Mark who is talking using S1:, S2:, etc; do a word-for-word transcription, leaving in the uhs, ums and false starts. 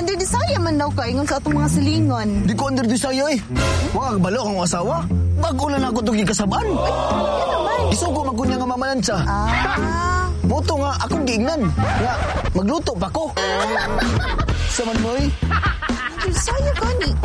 S1: under Desire man daw ka, ingon sa atong mga silingan.
S2: Di ko under Desire eh. Wala kabalo akong asawa. Bago lang ako itong ikasaban.
S1: Yan naman.
S2: Isugo magkunya nga mamalansya.
S1: Ah.
S2: Moto nga akong giignan. Nga, magluto pa ko. Saman mo eh.
S1: Desire ka ni.